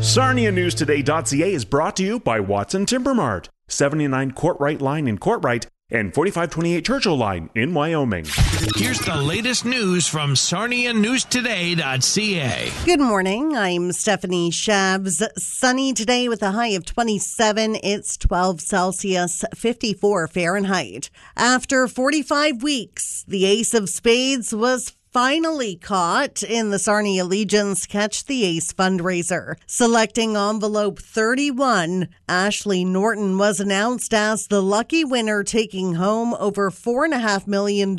SarniaNewsToday.ca is brought to you by Watson Timber Mart, 79 Courtright Line in Courtright and 4528 Churchill Line in Wyoming. Here's the latest news from SarniaNewsToday.ca. Good morning. I'm Stephanie Shabs. Sunny today with a high of 27. It's 12 Celsius, 54 Fahrenheit. After 45 weeks, the Ace of Spades was finally caught in the Sarnia Legion's Catch the Ace fundraiser. Selecting envelope 31, Ashley Norton was announced as the lucky winner, taking home over $4.5 million.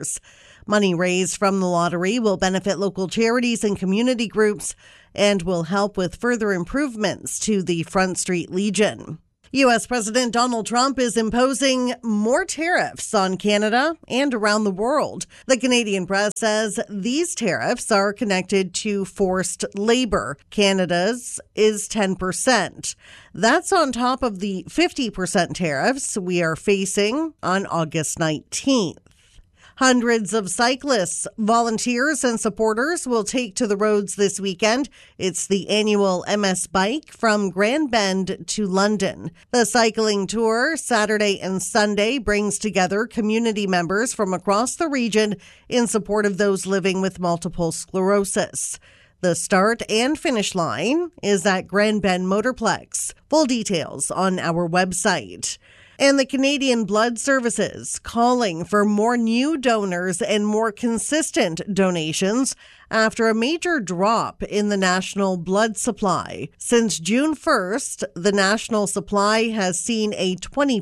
Money raised from the lottery will benefit local charities and community groups and will help with further improvements to the Front Street Legion. U.S. President Donald Trump is imposing more tariffs on Canada and around the world. The Canadian press says these tariffs are connected to forced labor. Canada's is 10%. That's on top of the 50% tariffs we are facing on August 19th. Hundreds of cyclists, volunteers, and supporters will take to the roads this weekend. It's the annual MS Bike from Grand Bend to London. The cycling tour, Saturday and Sunday, brings together community members from across the region in support of those living with multiple sclerosis. The start and finish line is at Grand Bend Motorplex. Full details on our website. And the Canadian Blood Services calling for more new donors and more consistent donations after a major drop in the national blood supply. Since June 1st, the national supply has seen a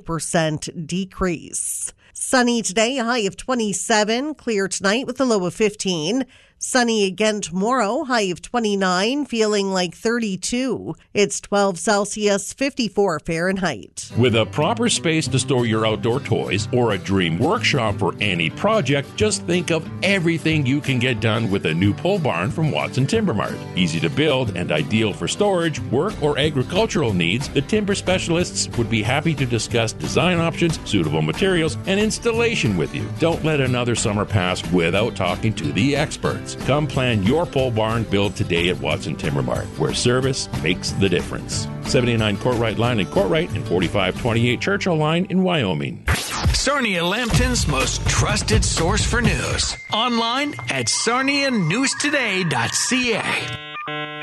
20% decrease. Sunny today, a high of 27. Clear tonight with a low of 15. Sunny again tomorrow, high of 29, feeling like 32. It's 12 Celsius, 54 Fahrenheit. With a proper space to store your outdoor toys or a dream workshop for any project, just think of everything you can get done with a new pole barn from Watson Timber Mart. Easy to build and ideal for storage, work, or agricultural needs, the timber specialists would be happy to discuss design options, suitable materials, and installation with you. Don't let another summer pass without talking to the experts. Come plan your pole barn build today at Watson Timber Mart, where service makes the difference. 79 Courtright Line in Courtright and 4528 Churchill Line in Wyoming. Sarnia Lambton's most trusted source for news. Online at SarniaNewsToday.ca.